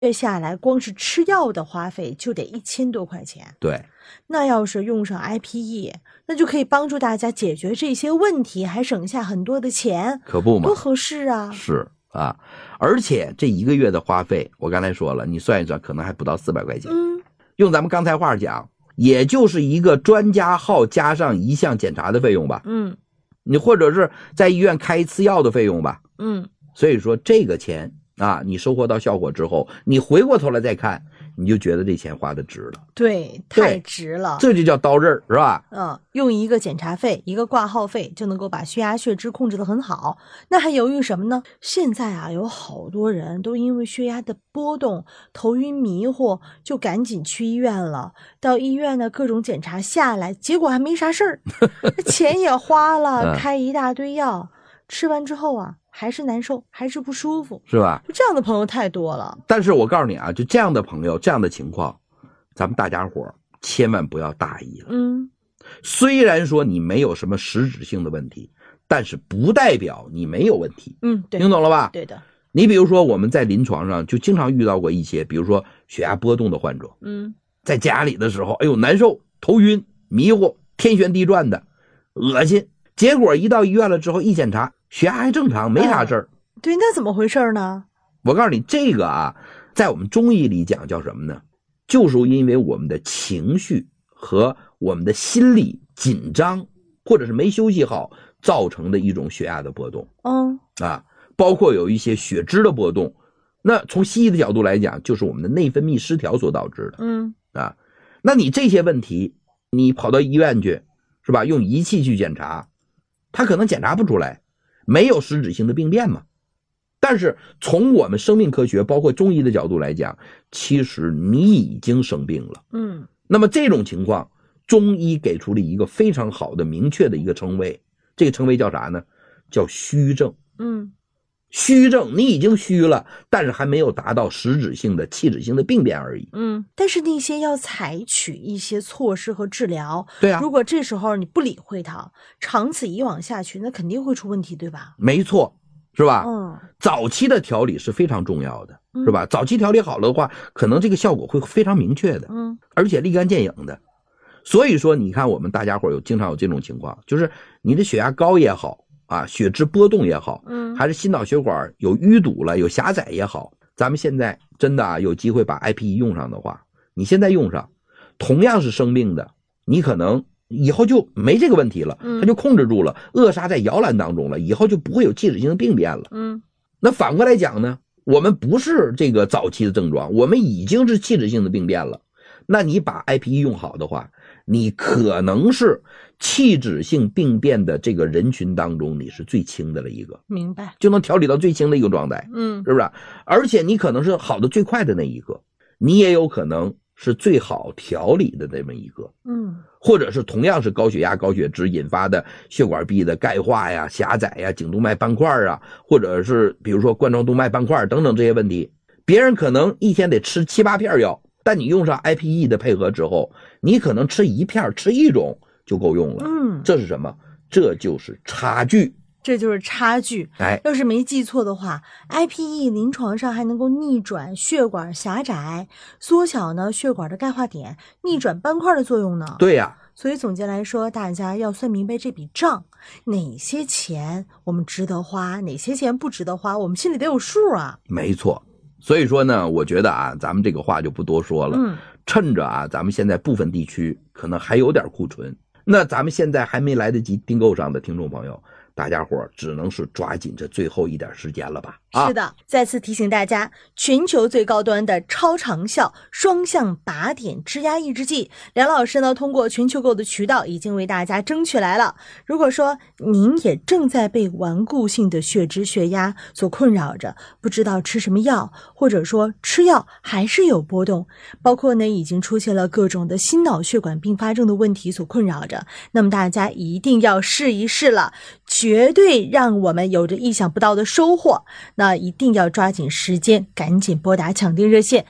月下来光是吃药的花费就得1000多块钱。 对， 那要是用上 IPE， 那就可以帮助大家解决这些问题，还省下很多的钱， 可不嘛， 多合适啊！ 是啊，而且这1个月的花费，我刚才说了，你算一算，可能还不到400块钱。用咱们刚才话讲，也就是一个专家号加上1项检查的费用吧。你或者是在医院开1次药的费用吧。所以说这个钱啊，你收获到效果之后，你回过头来再看，你就觉得这钱花的值了。 对，太值了。 这就叫刀刃，是吧？ 用一个检查费，一个挂号费就能够把血压血脂控制得很好，那还犹豫什么呢？现在啊，有好多人都因为血压的波动，头晕迷糊，就赶紧去医院了。到医院呢，各种检查下来，结果还没啥事儿，钱也花了，开一大堆药，吃完之后啊，还是难受，还是不舒服， 是吧？ 这样的朋友太多了。 但是我告诉你啊，就这样的朋友，这样的情况，咱们大家伙千万不要大意了。虽然说你没有什么实质性的问题，但是不代表你没有问题。 对， 听懂了吧？ 对的。 你比如说我们在临床上就经常遇到过一些，比如说血压波动的患者，在家里的时候，哎呦难受，头晕迷糊，天旋地转的，恶心。结果一到医院了之后一检查，血压还正常，没啥事儿。 对，那怎么回事呢？ 我告诉你，这个啊，在我们中医里讲叫什么呢？就是因为我们的情绪和我们的心理紧张，或者是没休息好造成的一种血压的波动。包括有一些血脂的波动。那从西医的角度来讲，就是我们的内分泌失调所导致的。那你这些问题，你跑到医院去，是吧？用仪器去检查，他可能检查不出来，没有实质性的病变嘛。但是从我们生命科学包括中医的角度来讲，其实你已经生病了。那么这种情况，中医给出了一个非常好的明确的一个称谓，这个称谓叫啥呢？叫虚症。虚症，你已经虚了，但是还没有达到实质性的器质性的病变而已。 但是那些要采取一些措施和治疗。 对啊， 如果这时候你不理会它，长此以往下去，那肯定会出问题，对吧？ 没错，是吧？早期的调理是非常重要的，是吧？早期调理好了的话，可能这个效果会非常明确的，而且立竿见影的。所以说你看我们大家伙经常有这种情况，就是你的血压高也好啊，血脂波动也好，还是心脑血管有淤堵了有狭窄也好，咱们现在真的有机会把 IPE 用上的话，你现在用上，同样是生病的，你可能以后就没这个问题了，它就控制住了，扼杀在摇篮当中了，以后就不会有器质性的病变了。那反过来讲呢，我们不是这个早期的症状，我们已经是器质性的病变了，那你把 IPE 用好的话，你可能是器质性病变的这个人群当中你是最轻的了一个， 明白， 就能调理到最轻的一个状态。是不是？而且你可能是好的最快的那一个，你也有可能是最好调理的那么一个。或者是同样是高血压高血脂引发的血管壁的钙化呀狭窄呀颈动脉斑块啊，或者是比如说冠状动脉斑块等等这些问题，别人可能一天得吃7、8片药，但你用上 IPE 的配合之后，你可能吃1片吃1种就够用了。这是什么？这就是差距。 这就是差距。要是没记错的话， IPE 临床上还能够逆转血管狭窄，缩小呢血管的钙化点，逆转斑块的作用呢。 对呀。 所以总结来说，大家要算明白这笔账，哪些钱我们值得花，哪些钱不值得花，我们心里得有数啊。 没错。所以说呢，我觉得啊，咱们这个话就不多说了。趁着啊，咱们现在部分地区可能还有点库存，那咱们现在还没来得及订购上的听众朋友，大家伙只能是抓紧这最后一点时间了吧。 是的，再次提醒大家，全球最高端的超长效双向靶点支压抑制剂，梁老师呢通过全球购的渠道已经为大家争取来了。如果说您也正在被顽固性的血脂血压所困扰着，不知道吃什么药，或者说吃药还是有波动，包括呢已经出现了各种的心脑血管并发症的问题所困扰着，那么大家一定要试一试了，绝对让我们有着意想不到的收获。那一定要抓紧时间，赶紧拨打抢订热线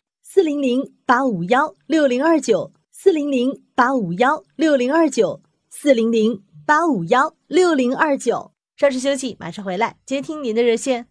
400-851-6029，400-851-6029，400-851-6029。稍事休息，马上回来接听您的热线。